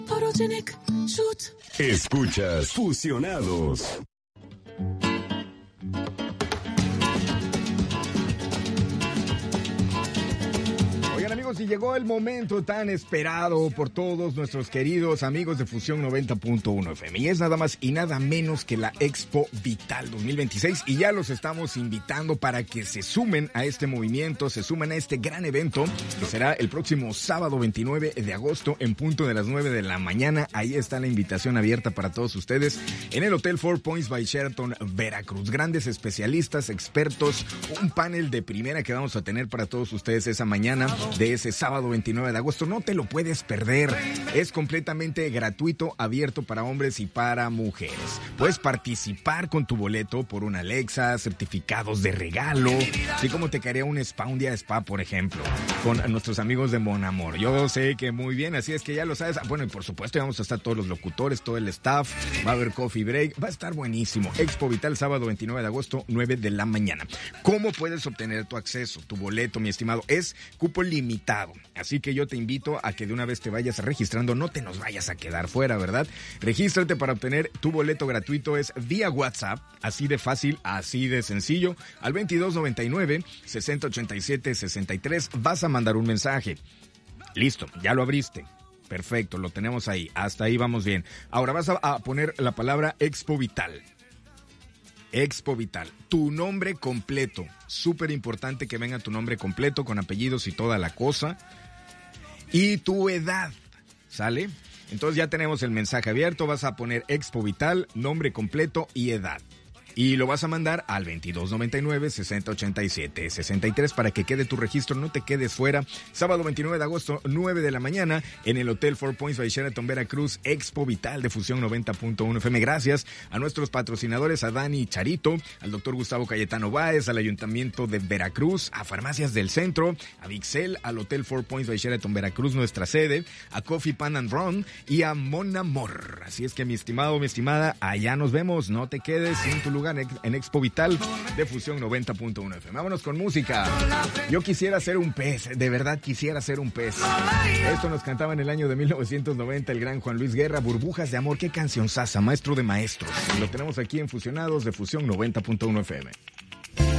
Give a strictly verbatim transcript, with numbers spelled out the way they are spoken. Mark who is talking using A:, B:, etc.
A: Photogenic shoot.
B: Escuchas Fusionados.
C: Y llegó el momento tan esperado por todos nuestros queridos amigos de Fusión noventa punto uno F M. Y es nada más y nada menos que la Expo Vital dos mil veintiséis. Y ya los estamos invitando para que se sumen a este movimiento, se sumen a este gran evento que será el próximo sábado veintinueve de agosto en punto de las nueve de la mañana. Ahí está la invitación abierta para todos ustedes en el Hotel Four Points by Sheraton, Veracruz. Grandes especialistas, expertos, un panel de primera que vamos a tener para todos ustedes esa mañana de ese sábado veintinueve de agosto. No te lo puedes perder. Es completamente gratuito, abierto para hombres y para mujeres. Puedes participar con tu boleto por una Alexa, certificados de regalo, así como te caería un spa, un día de spa, por ejemplo, con nuestros amigos de Mon Amor. Yo sé que muy bien, así es que ya lo sabes. Bueno, y por supuesto ya vamos a estar todos los locutores, todo el staff, va a haber coffee break, va a estar buenísimo. Expo Vital, sábado veintinueve de agosto, nueve de la mañana. ¿Cómo puedes obtener tu acceso, tu boleto, mi estimado? Es cupo limitado. Así que yo te invito a que de una vez te vayas registrando, no te nos vayas a quedar fuera, ¿verdad? Regístrate para obtener tu boleto gratuito, es vía WhatsApp, así de fácil, así de sencillo, al veintidós noventa y nueve, sesenta ochenta y siete, sesenta y tres, vas a mandar un mensaje. Listo, ya lo abriste. Perfecto, lo tenemos ahí, hasta ahí vamos bien. Ahora vas a, a poner la palabra Expo Vital. Expo Vital, tu nombre completo, súper importante que venga tu nombre completo con apellidos y toda la cosa, y tu edad, ¿sale? Entonces ya tenemos el mensaje abierto, vas a poner Expo Vital, nombre completo y edad. Y lo vas a mandar al veintidós noventa y nueve, sesenta ochenta y siete, sesenta y tres para que quede tu registro, no te quedes fuera. Sábado veintinueve de agosto, nueve de la mañana, en el Hotel Four Points by Sheraton, Veracruz, Expo Vital de Fusión noventa punto uno F M. Gracias a nuestros patrocinadores, a Dani Charito, al doctor Gustavo Cayetano Báez, al Ayuntamiento de Veracruz, a Farmacias del Centro, a Vixel, al Hotel Four Points by Sheraton, Veracruz, nuestra sede, a Coffee Pan and Run y a Mon Amor. Así es que, mi estimado, mi estimada, allá nos vemos, no te quedes en tu lugar en Expo Vital de Fusión noventa punto uno F M. Vámonos con música. Yo quisiera ser un pez, de verdad quisiera ser un pez. Esto nos cantaba en el año de mil novecientos noventa el gran Juan Luis Guerra, Burbujas de Amor. Qué canción sasa, maestro de maestros. Lo tenemos aquí en Fusionados de Fusión noventa punto uno F M.